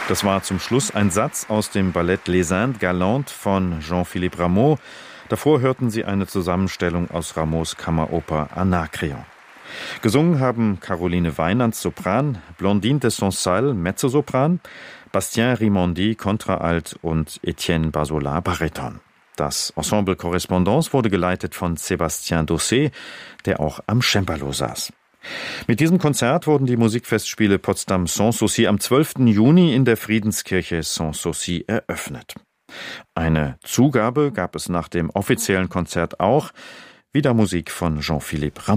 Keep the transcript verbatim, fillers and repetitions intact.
Das war zum Schluss ein Satz aus dem Ballett Les Indes Galantes von Jean-Philippe Rameau. Davor hörten Sie eine Zusammenstellung aus Rameaus Kammeroper Anacreon. Gesungen haben Caroline Weinand Sopran, Blondine de Saint-Saëns Mezzosopran, Bastien Rimondi Kontraalt und Etienne Bazola Bariton. Das Ensemble Correspondance wurde geleitet von Sébastien Dossé, der auch am Cembalo saß. Mit diesem Konzert wurden die Musikfestspiele Potsdam Sanssouci am zwölften Juni in der Friedenskirche Sanssouci eröffnet. Eine Zugabe gab es nach dem offiziellen Konzert auch, wieder Musik von Jean-Philippe Rameau.